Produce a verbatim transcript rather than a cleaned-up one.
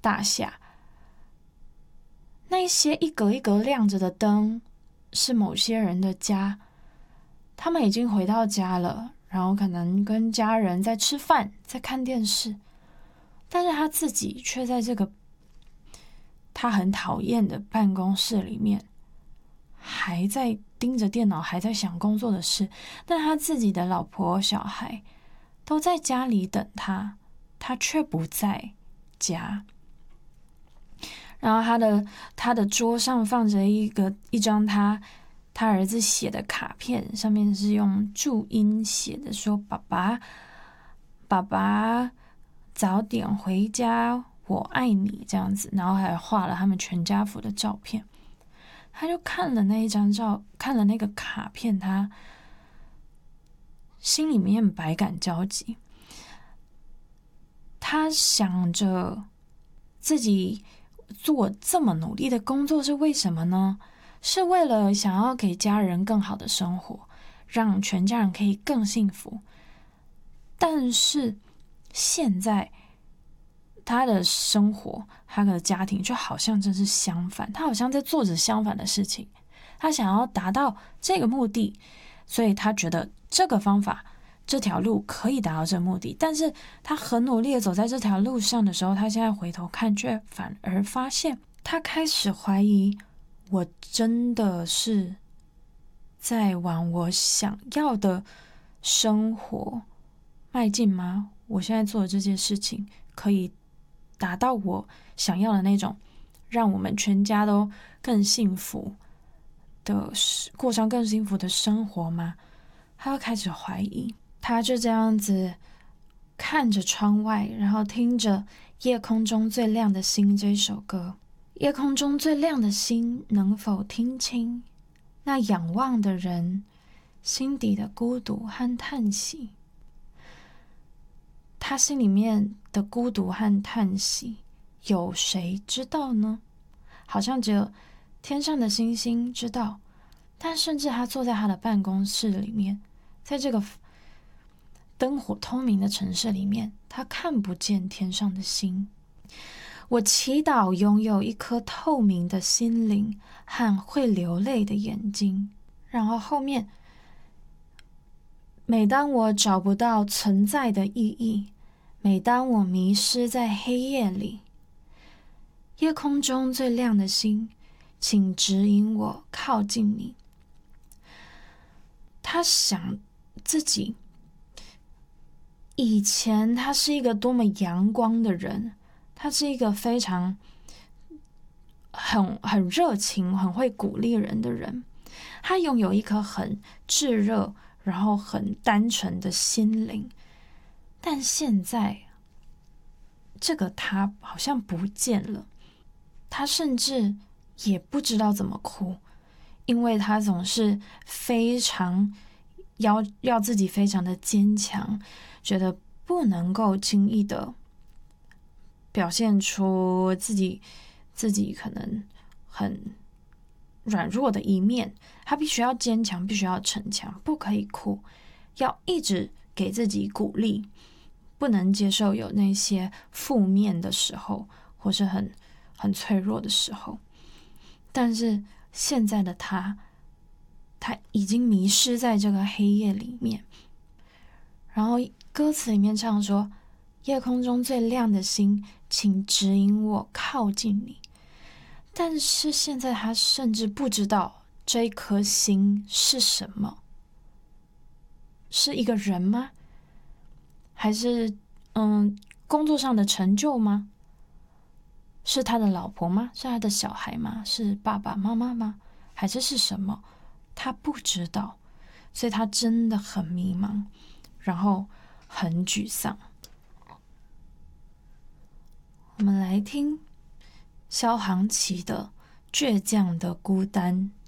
大厦，那些一格一格亮着的灯是某些人的家，他们已经回到家了，然后可能跟家人在吃饭，在看电视，但是他自己却在这个他很讨厌的办公室里面，还在盯着电脑，还在想工作的事，但他自己的老婆小孩都在家里等他，他却不在家。然后他的他的桌上放着一个一张他他儿子写的卡片，上面是用注音写的，说爸爸爸爸早点回家，我爱你这样子，然后还画了他们全家福的照片。他就看了那一张照，看了那个卡片，他心里面百感交集。他想着自己做这么努力的工作是为什么呢？是为了想要给家人更好的生活，让全家人可以更幸福。但是现在他的生活，他的家庭就好像真是相反，他好像在做着相反的事情。他想要达到这个目的，所以他觉得这个方法这条路可以达到这个目的，但是他很努力的走在这条路上的时候，他现在回头看，却反而发现他开始怀疑，我真的是在往我想要的生活迈进吗？我现在做的这件事情可以达到我想要的那种让我们全家都更幸福的过上更幸福的生活吗？他要开始怀疑。他就这样子看着窗外，然后听着夜空中最亮的星这首歌。夜空中最亮的星，能否听清那仰望的人心底的孤独和叹息？他心里面的孤独和叹息，有谁知道呢？好像只有天上的星星知道。但甚至他坐在他的办公室里面，在这个灯火通明的城市里面，他看不见天上的星。我祈祷拥有一颗透明的心灵和会流泪的眼睛。然后后面，每当我找不到存在的意义，每当我迷失在黑夜里，夜空中最亮的星，请指引我靠近你。他想自己以前他是一个多么阳光的人，他是一个非常很很热情很会鼓励人的人，他拥有一颗很炙热然后很单纯的心灵。但现在这个他好像不见了，他甚至也不知道怎么哭，因为他总是非常要要自己非常的坚强，觉得不能够轻易的表现出自己自己可能很软弱的一面，他必须要坚强，必须要逞强，不可以哭，要一直给自己鼓励，不能接受有那些负面的时候，或是很很脆弱的时候。但是现在的他，他已经迷失在这个黑夜里面。然后歌词里面唱说，夜空中最亮的星，请指引我靠近你。但是现在他甚至不知道这一颗星是什么，是一个人吗？还是嗯工作上的成就吗？是他的老婆吗？是他的小孩吗？是爸爸妈妈吗？还是是什么？他不知道，所以他真的很迷茫，然后很沮丧。我们来听萧煌奇的《倔强的孤单》。